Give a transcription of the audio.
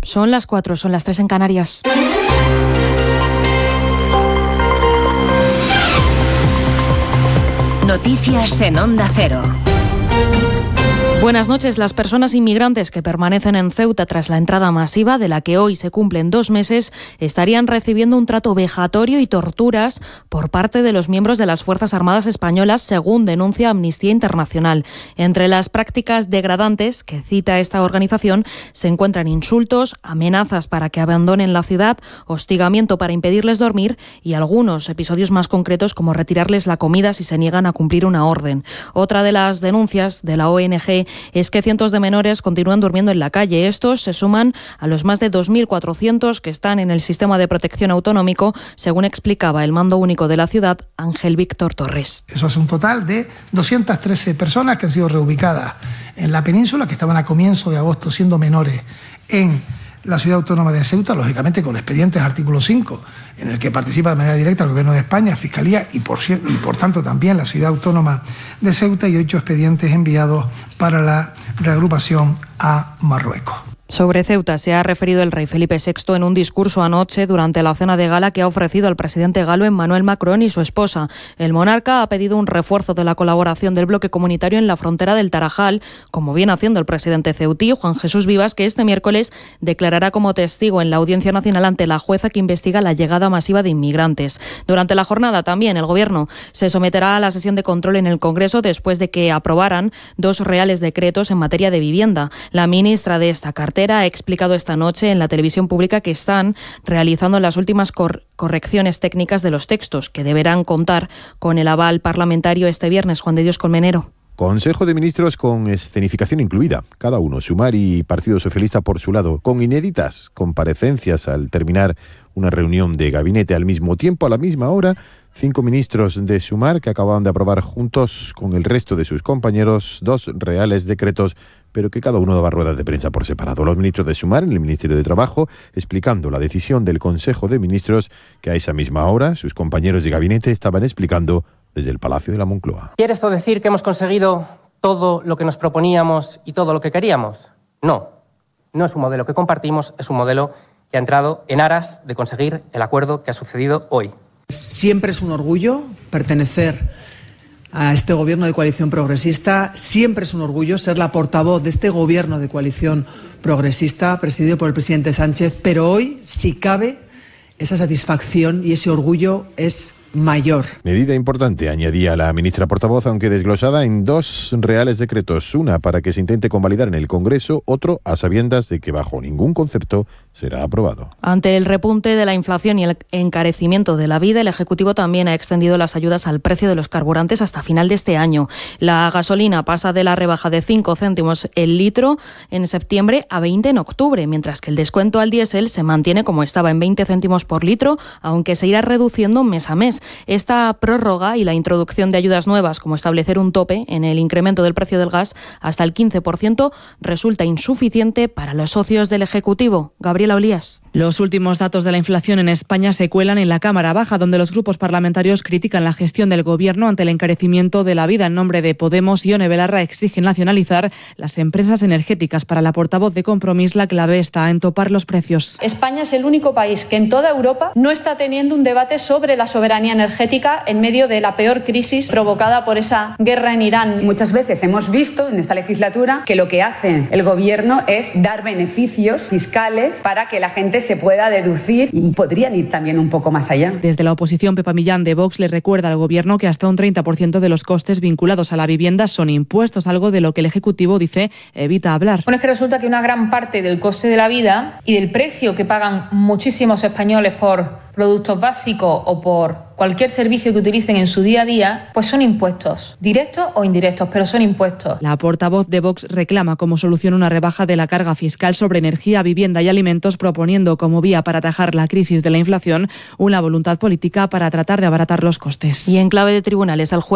Son las 4, son las 3 en Canarias. Noticias en Onda Cero. Buenas noches. Las personas inmigrantes que permanecen en Ceuta tras la entrada masiva, de la que hoy se cumplen 2 meses, estarían recibiendo un trato vejatorio y torturas por parte de los miembros de las Fuerzas Armadas españolas, según denuncia Amnistía Internacional. Entre las prácticas degradantes que cita esta organización se encuentran insultos, amenazas para que abandonen la ciudad, hostigamiento para impedirles dormir y algunos episodios más concretos como retirarles la comida si se niegan a cumplir una orden. Otra de las denuncias de la ONG es que cientos de menores continúan durmiendo en la calle. Estos se suman a los más de 2.400 que están en el sistema de protección autonómico, según explicaba el mando único de la ciudad, Ángel Víctor Torres. Eso es un total de 213 personas que han sido reubicadas en la península, que estaban a comienzo de agosto siendo menores en la ciudad autónoma de Ceuta, lógicamente con expedientes artículo 5, en el que participa de manera directa el Gobierno de España, Fiscalía y por tanto también la ciudad autónoma de Ceuta, y 8 expedientes enviados para la reagrupación a Marruecos. Sobre Ceuta se ha referido el rey Felipe VI en un discurso anoche durante la cena de gala que ha ofrecido al presidente galo Emmanuel Macron y su esposa. El monarca ha pedido un refuerzo de la colaboración del bloque comunitario en la frontera del Tarajal, como viene haciendo el presidente ceutí, Juan Jesús Vivas, que este miércoles declarará como testigo en la Audiencia Nacional ante la jueza que investiga la llegada masiva de inmigrantes. Durante la jornada también el Gobierno se someterá a la sesión de control en el Congreso después de que aprobaran 2 reales decretos en materia de vivienda. La ministra de esta cartera ha explicado esta noche en la televisión pública que están realizando las últimas correcciones técnicas de los textos, que deberán contar con el aval parlamentario este viernes. Juan de Dios Colmenero. Consejo de Ministros con escenificación incluida, cada uno, Sumar y Partido Socialista por su lado, con inéditas comparecencias al terminar una reunión de gabinete. Al mismo tiempo, a la misma hora, 5 ministros de Sumar que acababan de aprobar juntos con el resto de sus compañeros 2 reales decretos, pero que cada uno daba ruedas de prensa por separado. Los ministros de Sumar en el Ministerio de Trabajo explicando la decisión del Consejo de Ministros, que a esa misma hora sus compañeros de gabinete estaban explicando desde el Palacio de la Moncloa. ¿Quiere esto decir que hemos conseguido todo lo que nos proponíamos y todo lo que queríamos? No es un modelo que compartimos, es un modelo que ha entrado en aras de conseguir el acuerdo que ha sucedido hoy. Siempre es un orgullo pertenecer a este gobierno de coalición progresista. Siempre es un orgullo ser la portavoz de este gobierno de coalición progresista presidido por el presidente Sánchez, pero hoy, si cabe, esa satisfacción y ese orgullo es mayor. Medida importante, añadía la ministra portavoz, aunque desglosada en 2 reales decretos, una para que se intente convalidar en el Congreso, otro a sabiendas de que bajo ningún concepto será aprobado. Ante el repunte de la inflación y el encarecimiento de la vida, el Ejecutivo también ha extendido las ayudas al precio de los carburantes hasta final de este año. La gasolina pasa de la rebaja de 5 céntimos el litro en septiembre a 20 en octubre, mientras que el descuento al diésel se mantiene como estaba en 20 céntimos por litro, aunque se irá reduciendo mes a mes. Esta prórroga y la introducción de ayudas nuevas, como establecer un tope en el incremento del precio del gas hasta el 15%, resulta insuficiente para los socios del Ejecutivo. Gabriela Olías. Los últimos datos de la inflación en España se cuelan en la Cámara Baja, donde los grupos parlamentarios critican la gestión del Gobierno ante el encarecimiento de la vida. En nombre de Podemos, Ione Belarra exigen nacionalizar las empresas energéticas. Para la portavoz de Compromís, la clave está en topar los precios. España es el único país que en toda Europa no está teniendo un debate sobre la soberanía energética en medio de la peor crisis provocada por esa guerra en Irán. Muchas veces hemos visto en esta legislatura que lo que hace el Gobierno es dar beneficios fiscales para que la gente se pueda deducir, y podrían ir también un poco más allá. Desde la oposición, Pepa Millán de Vox le recuerda al Gobierno que hasta un 30% de los costes vinculados a la vivienda son impuestos, algo de lo que el Ejecutivo dice evita hablar. Bueno, es que resulta que una gran parte del coste de la vida y del precio que pagan muchísimos españoles por productos básicos o por cualquier servicio que utilicen en su día a día, pues son impuestos, directos o indirectos, pero son impuestos. La portavoz de Vox reclama como solución una rebaja de la carga fiscal sobre energía, vivienda y alimentos, proponiendo como vía para atajar la crisis de la inflación una voluntad política para tratar de abaratar los costes. Y en clave de tribunales, el juez